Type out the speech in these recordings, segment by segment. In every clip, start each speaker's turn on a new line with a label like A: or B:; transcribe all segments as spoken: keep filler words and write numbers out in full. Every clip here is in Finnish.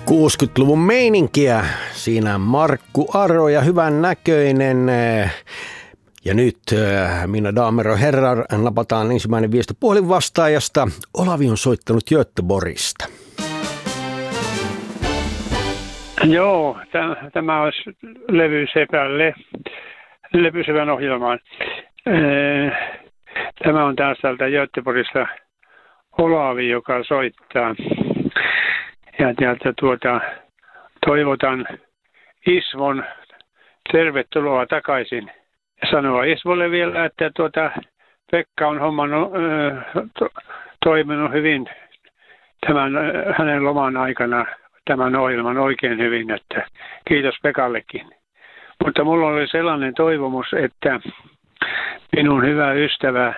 A: kuusikymmentäluvun meininkiä. Siinä Markku Aro ja hyvän näköinen. Ja nyt, minä damer och herrar, napataan ensimmäinen viesti puhelinvastaajasta. Olavi on soittanut Göteborgista.
B: Joo, täm, tämä olisi Levysepälle, Levysepän ohjelmaan. Tämä on taas täältä Göteborgista Olavi, joka soittaa. Ja täältä tuota, toivotan Isvon tervetuloa takaisin. Ja sanoa Isvolle vielä, että tuota, Pekka on hommannut, to, toiminut hyvin tämän, hänen loman aikana tämän ohjelman oikein hyvin. Että kiitos Pekallekin. Mutta mulla oli sellainen toivomus, että minun hyvä ystävä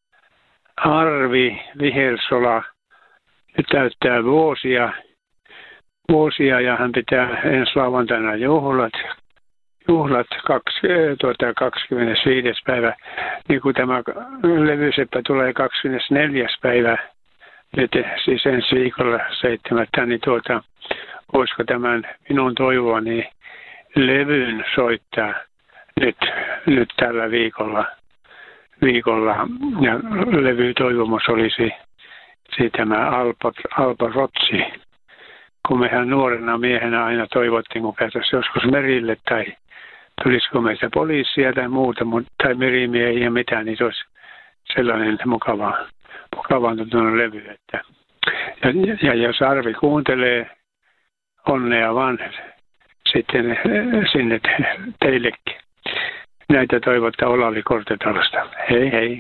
B: Arvi Vihersola nyt täyttää vuosia. Vuosia ja hän pitää ensi lauantaina juhlat, juhlat kaksi, tuota, kaksikymmentäviides päivä, niin kuin tämä Levyseppä tulee kaksikymmentäneljäs päivä, nyt siis ensi viikolla seitsemättä, niin tuota, voisiko tämän minun toivoani levyn soittaa nyt, nyt tällä viikolla, viikolla ja levytoivomus olisi siitä tämä Alpa, Alpa Rotsi. Kun mehän nuorena miehenä aina toivottiin, kun päätäisiin joskus merille tai tulisiko meistä poliisia tai muuta, tai merimiehiä ja mitään, niin se olisi sellainen mukava, mukava levy. Että. Ja, ja jos Arvi kuuntelee, onnea vaan sitten sinne teillekin. Näitä toivottaa Olavi Kortetalosta. Hei hei.